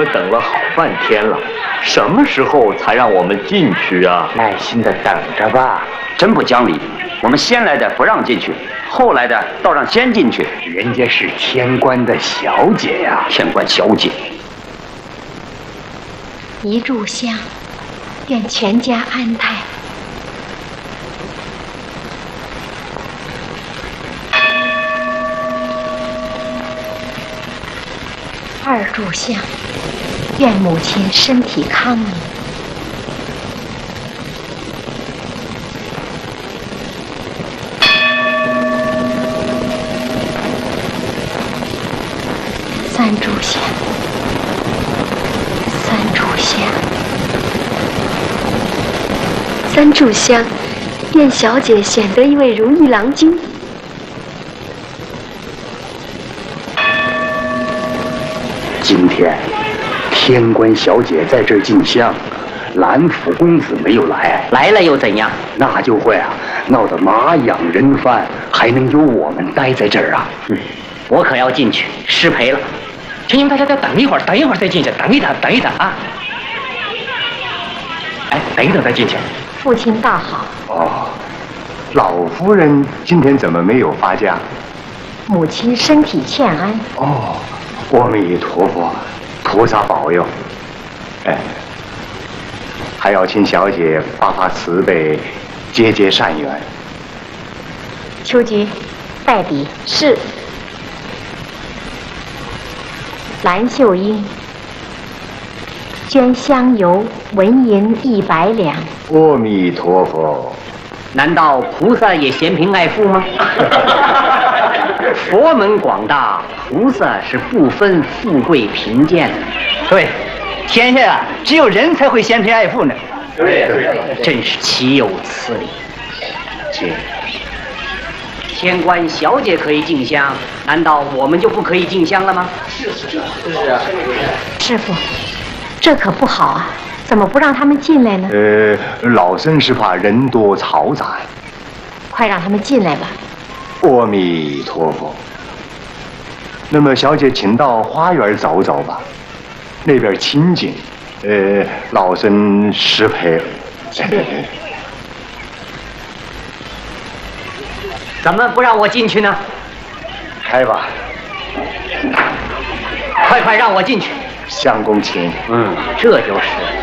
等了好半天了，什么时候才让我们进去啊？ 耐心的等着吧。 真不讲理，我们先来的不让进去，后来的倒让先进去。 人家是天官的小姐呀， 天官小姐。 一炷香，愿全家安泰。二炷香，愿母亲身体康宁。三炷香，三炷香，三炷香，愿小姐选得一位如意郎君。 今天天官小姐在这儿进香，兰府公子没有来， 来了又怎样？ 那就会闹得马养人翻，还能有我们待在这儿啊？ 我可要进去，失陪了。请你们大家再等一会儿，等一会儿再进去，等一等啊！哎，等一等再进去。 父亲大好。 哦，老夫人今天怎么没有发家？ 母亲身体欠安。 哦，阿弥陀佛，菩萨保佑。哎，还要请小姐发发慈悲，结结善缘。 秋菊，代笔。是。蓝秀英，捐香油纹银100两。 阿弥陀佛。 难道菩萨也嫌贫爱富吗？佛门广大，菩萨是不分富贵贫贱的。 对，天下啊，只有人才会嫌贫爱富呢。 对，真是岂有此理！天官小姐可以进香，难道我们就不可以进香了吗？是啊。 师傅，这可不好啊！怎么不让他们进来呢？ 老僧是怕人多嘈杂。 快让他们进来吧。 阿弥陀佛。那么，小姐请到花园走走吧，那边清静。老僧失陪了。 怎么不让我进去呢？ 开吧。 快让我进去。 相公请。 这就是。